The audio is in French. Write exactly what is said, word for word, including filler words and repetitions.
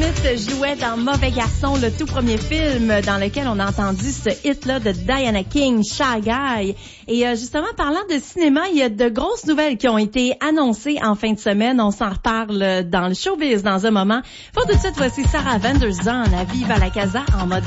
Smith jouait dans Mauvais Garçon, le tout premier film dans lequel on a entendu ce hit-là de Diana King, Shy Guy. Et euh, justement, parlant de cinéma, il y a de grosses nouvelles qui ont été annoncées en fin de semaine. On s'en reparle dans le showbiz dans un moment. Pour tout de suite, voici Sarah Vanderzan à Viva la Casa en mode